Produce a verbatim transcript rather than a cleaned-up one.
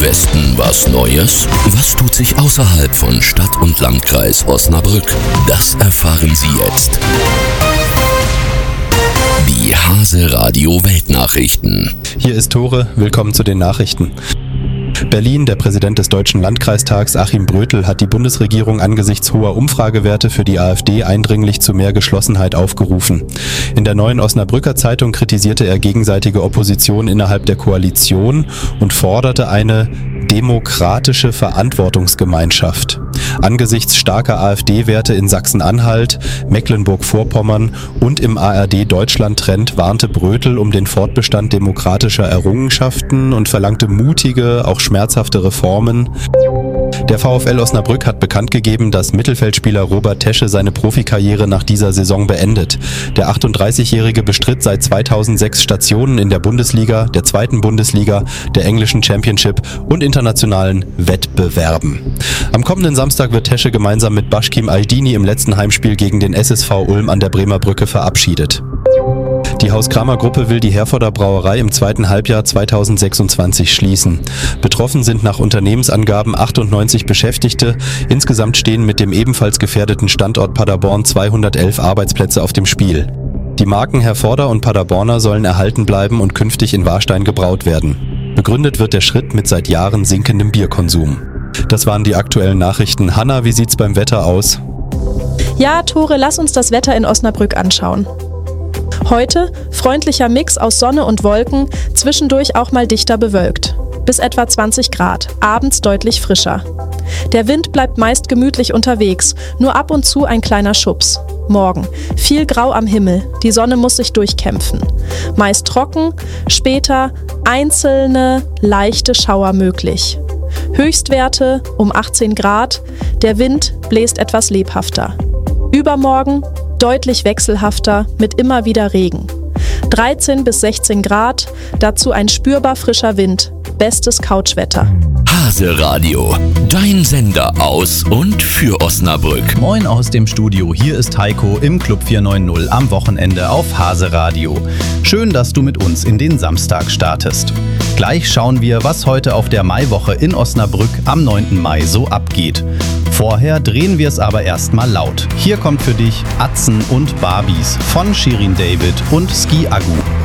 Westen was Neues? Was tut sich außerhalb von Stadt und Landkreis Osnabrück? Das erfahren Sie jetzt. Die Hase Radio Weltnachrichten. Hier ist Tore, willkommen zu den Nachrichten. Berlin, der Präsident des Deutschen Landkreistags Achim Brötel hat die Bundesregierung angesichts hoher Umfragewerte für die AfD eindringlich zu mehr Geschlossenheit aufgerufen. In der Neuen Osnabrücker Zeitung kritisierte er gegenseitige Opposition innerhalb der Koalition und forderte eine demokratische Verantwortungsgemeinschaft. Angesichts starker AfD-Werte in Sachsen-Anhalt, Mecklenburg-Vorpommern und im A R D-Deutschland-Trend warnte Brötel um den Fortbestand demokratischer Errungenschaften und verlangte mutige, auch schmerzhafte Reformen. Der VfL Osnabrück hat bekannt gegeben, dass Mittelfeldspieler Robert Tesche seine Profikarriere nach dieser Saison beendet. Der achtunddreißigjährige bestritt seit zweitausendsechs Stationen in der Bundesliga, der zweiten Bundesliga, der englischen Championship und internationalen Wettbewerben. Am kommenden Samstag wird Tesche gemeinsam mit Başkim Aydini im letzten Heimspiel gegen den S S V Ulm an der Bremer Brücke verabschiedet. Die Haus-Kramer-Gruppe will die Herforder Brauerei im zweiten Halbjahr zweitausendsechsundzwanzig schließen. Betroffen sind nach Unternehmensangaben achtundneunzig Beschäftigte. Insgesamt stehen mit dem ebenfalls gefährdeten Standort Paderborn zweihundertelf Arbeitsplätze auf dem Spiel. Die Marken Herforder und Paderborner sollen erhalten bleiben und künftig in Warstein gebraut werden. Begründet wird der Schritt mit seit Jahren sinkendem Bierkonsum. Das waren die aktuellen Nachrichten. Hanna, wie sieht's beim Wetter aus? Ja, Tore, lass uns das Wetter in Osnabrück anschauen. Heute freundlicher Mix aus Sonne und Wolken, zwischendurch auch mal dichter bewölkt. Bis etwa zwanzig Grad, abends deutlich frischer. Der Wind bleibt meist gemütlich unterwegs, nur ab und zu ein kleiner Schubs. Morgen, viel Grau am Himmel, die Sonne muss sich durchkämpfen. Meist trocken, später einzelne leichte Schauer möglich. Höchstwerte um achtzehn Grad, der Wind bläst etwas lebhafter. Übermorgen deutlich wechselhafter mit immer wieder Regen. dreizehn bis sechzehn Grad, dazu ein spürbar frischer Wind. Bestes Couchwetter. Hase Radio, dein Sender aus und für Osnabrück. Moin aus dem Studio, hier ist Heiko im Club vier neun null am Wochenende auf Hase Radio. Schön, dass du mit uns in den Samstag startest. Gleich schauen wir, was heute auf der Maiwoche in Osnabrück am neunten Mai so abgeht. Vorher drehen wir es aber erstmal laut. Hier kommt für dich Atzen und Barbies von Shirin David und Ski Agu.